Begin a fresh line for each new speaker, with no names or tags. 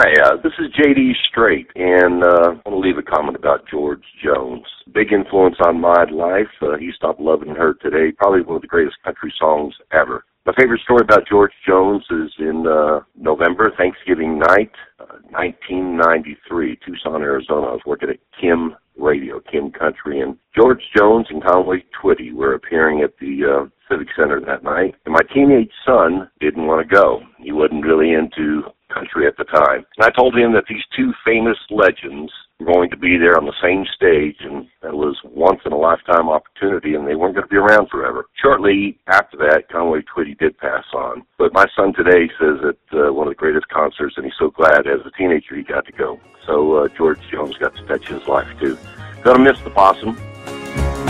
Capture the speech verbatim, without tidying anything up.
Hi, uh, this is J D Straight, and uh, I want to leave a comment about George Jones. Big influence on my life. Uh, He Stopped Loving Her Today, probably one of the greatest country songs ever. My favorite story about George Jones is in uh, November, Thanksgiving night, uh, nineteen ninety-three, Tucson, Arizona. I was working at Kim Radio, Kim Country, and George Jones and Conway Twitty were appearing at the uh, Civic Center that night. And my teenage son didn't want to go. He wasn't really into country at the time. And I told him that these two famous legends were going to be there on the same stage, and that was once-in-a-lifetime opportunity, and they weren't going to be around forever. Shortly after that, Conway Twitty did pass on. But my son today says that uh, one of the greatest concerts, and he's so glad as a teenager he got to go. So uh, George Jones got to touch his life, too. Gonna miss the possum.